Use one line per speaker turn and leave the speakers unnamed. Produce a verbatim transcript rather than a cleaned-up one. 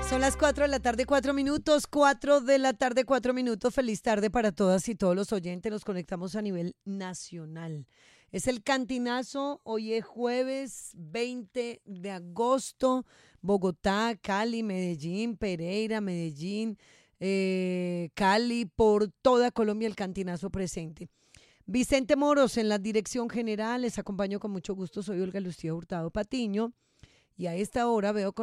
Son las cuatro de la tarde, cuatro minutos, cuatro de la tarde, cuatro minutos. Feliz tarde para todas y todos los oyentes. Nos conectamos a nivel nacional. Es el Cantinazo. Hoy es jueves veinte de agosto. Bogotá, Cali, Medellín, Pereira, Medellín, eh, Cali, por toda Colombia el Cantinazo presente. Vicente Moros en la dirección general. Les acompaño con mucho gusto. Soy Olga Lucía Hurtado Patiño. Y a esta hora veo con